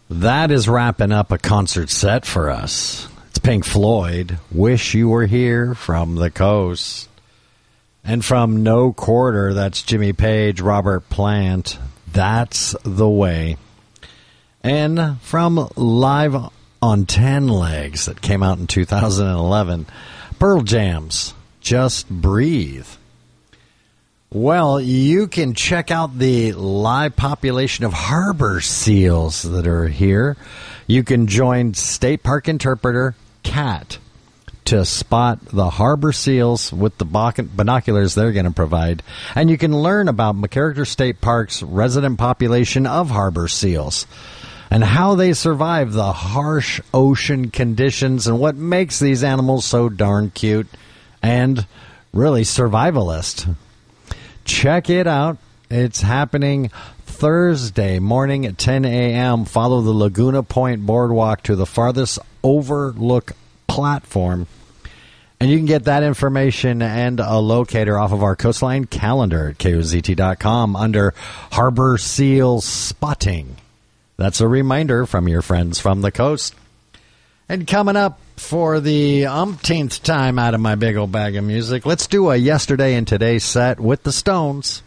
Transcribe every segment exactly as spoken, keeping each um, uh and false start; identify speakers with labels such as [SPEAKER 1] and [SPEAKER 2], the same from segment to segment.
[SPEAKER 1] That is wrapping up a concert set for us. It's Pink Floyd, Wish You Were Here from the Coast. And from No Quarter, that's Jimmy Page, Robert Plant, That's the Way. And from Live on Ten Legs that came out in two thousand eleven, Pearl Jam's Just Breathe. Well, you can check out the live population of harbor seals that are here. You can join State Park Interpreter Cat to spot the harbor seals with the binoculars they're going to provide. And you can learn about McCarran State Park's resident population of harbor seals and how they survive the harsh ocean conditions and what makes these animals so darn cute and really survivalist. Check it out. It's happening Thursday morning at ten a.m. Follow the Laguna Point Boardwalk to the farthest overlook platform. And you can get that information and a locator off of our coastline calendar at K O Z T dot com under Harbor Seal Spotting. That's a reminder from your friends from the coast. And coming up for the umpteenth time out of my big old bag of music, let's do a yesterday and today set with the Stones.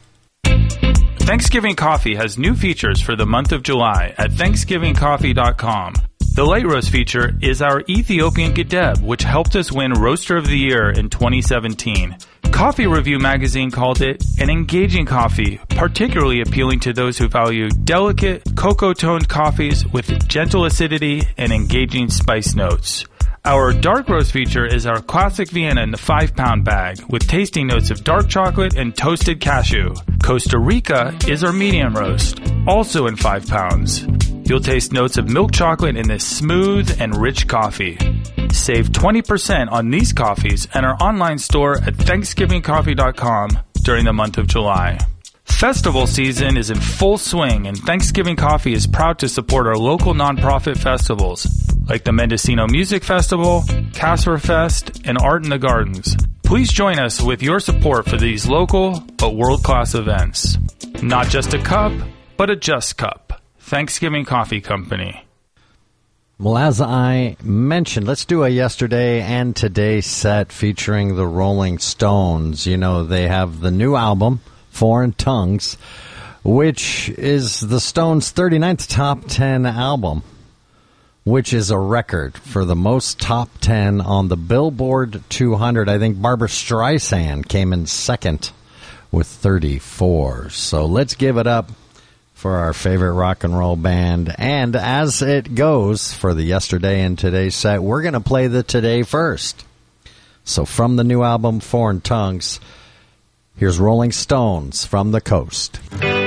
[SPEAKER 2] Thanksgiving Coffee has new features for the month of July at Thanksgiving Coffee dot com. The light roast feature is our Ethiopian Gedeb, which helped us win Roaster of the Year in twenty seventeen. Coffee Review magazine called it an engaging coffee, particularly appealing to those who value delicate, cocoa-toned coffees with gentle acidity and engaging spice notes. Our dark roast feature is our classic Vienna in the five-pound bag with tasting notes of dark chocolate and toasted cashew. Costa Rica is our medium roast, also in five pounds. You'll taste notes of milk chocolate in this smooth and rich coffee. Save twenty percent on these coffees at our online store at Thanksgiving Coffee dot com during the month of July. Festival season is in full swing, and Thanksgiving Coffee is proud to support our local nonprofit festivals like the Mendocino Music Festival, Casper Fest, and Art in the Gardens. Please join us with your support for these local but world-class events. Not just a cup, but a just cup. Thanksgiving Coffee Company.
[SPEAKER 1] Well, as I mentioned, let's do a yesterday and today set featuring the Rolling Stones. You know, they have the new album, Foreign Tongues, which is the Stones' thirty-ninth top ten album, which is a record for the most top ten on the Billboard two hundred. I think Barbra Streisand came in second with thirty-four. So let's give it up for our favorite rock and roll band. And as it goes for the yesterday and today set, we're going to play the today first. So from the new album, Foreign Tongues, here's Rolling Stones from the Coast.